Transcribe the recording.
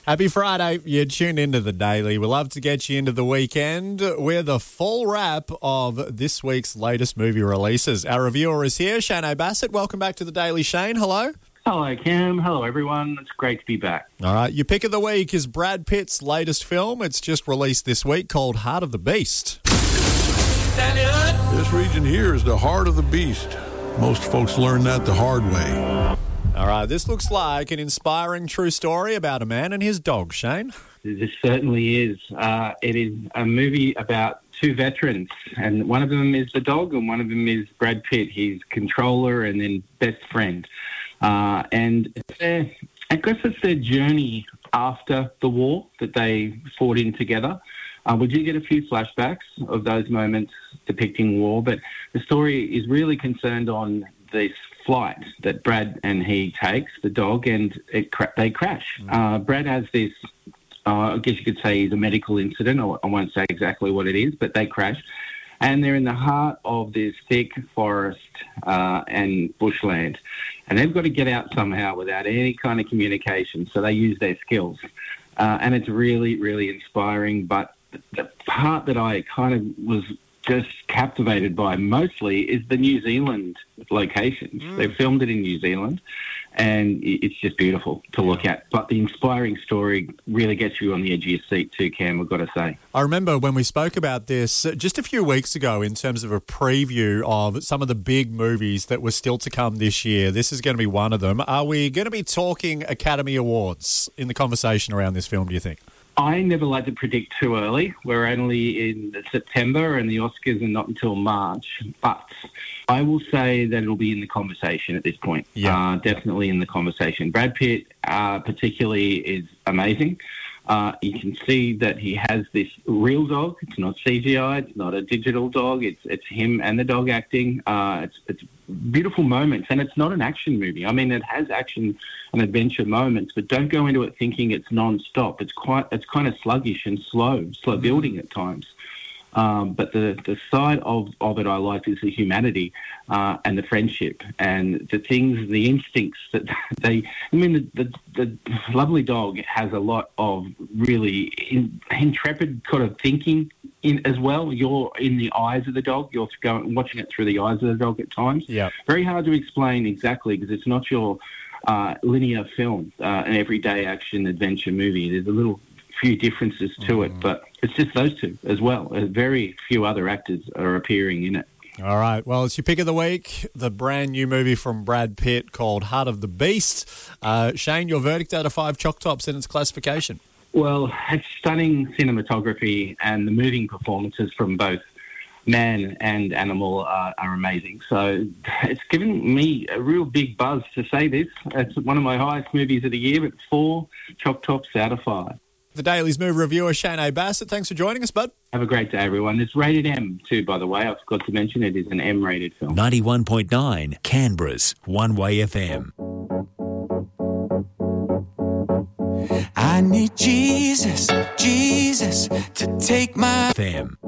Happy Friday. You're tuned into The Daily. We love to get you into the weekend with a full wrap of this week's latest movie releases. Our reviewer is here, Shane Bassett. Welcome back to The Daily, Shane. Hello. Hello, Cam. Hello, everyone. It's great to be back. All right. Your pick of the week is Brad Pitt's latest film. It's just released this week called Heart of the Beast. This region here is the heart of the beast. Most folks learn that the hard way. All right. This looks like an inspiring true story about a man and his dog, Shane. This certainly is. It is a movie about two veterans, and one of them is the dog, and one of them is Brad Pitt, his controller and then best friend. And I guess it's their journey after the war that they fought in together. We do get a few flashbacks of those moments depicting war, but the story is really concerned on this flight that Brad and he takes, the dog, and they crash. Brad has this, I guess you could say, is a medical incident. I won't say exactly what it is, but they crash. And they're in the heart of this thick forest and bushland. And they've got to get out somehow without any kind of communication. So they use their skills. And it's really, really inspiring. But the part that I kind of was just captivated by mostly is the New Zealand locations. They filmed it in New Zealand, and it's just beautiful to look at. But the inspiring story really gets you on the edge of your seat too, Cam, I've got to say. I remember when we spoke about this just a few weeks ago in terms of a preview of some of the big movies that were still to come this year. This is going to be one of them. Are we going to be talking Academy Awards in the conversation around this film, do you think? I never like to predict too early. We're only in September and the Oscars are not until March. But I will say that it'll be in the conversation at this point. Yeah. Definitely in the conversation. Brad Pitt particularly is amazing. You can see that he has this real dog. It's not CGI. It's not a digital dog. It's him and the dog acting. It's beautiful moments, and it's not an action movie. I mean, it has action and adventure moments, but don't go into it thinking it's non-stop. It's kind of sluggish and slow building at times. But the side of it I like is the humanity and the friendship and the things, the instincts that they. I mean, the lovely dog has a lot of really intrepid kind of thinking in as well. You're in the eyes of the dog. You're watching it through the eyes of the dog at times. Yeah. Very hard to explain exactly because it's not your linear film, an everyday action adventure movie. There's a little few differences to it, but it's just those two as well. Very few other actors are appearing in it. All right. Well, it's your pick of the week, the brand new movie from Brad Pitt called Heart of the Beast. Shane, your verdict out of 5 Choc Tops in its classification? Well, it's stunning cinematography, and the moving performances from both man and animal are amazing. So it's given me a real big buzz to say this. It's one of my highest movies of the year, but 4 Choc Tops out of 5. The Daily's movie reviewer, Shane Bassett. Thanks for joining us, bud. Have a great day, everyone. It's rated M too, by the way. I forgot to mention it is an M-rated film. 91.9 Canberra's One Way FM. I need Jesus to take my FM.